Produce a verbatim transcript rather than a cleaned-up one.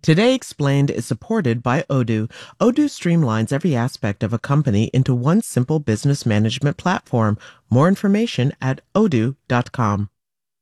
Today Explained is supported by Odoo. Odoo streamlines every aspect of a company into one simple business management platform. More information at odoo dot com.